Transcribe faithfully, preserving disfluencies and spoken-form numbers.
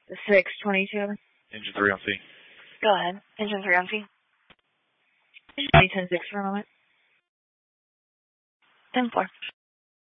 six twenty-two. Engine three on C. Go ahead. Engine three on C. ten six for a moment. ten four.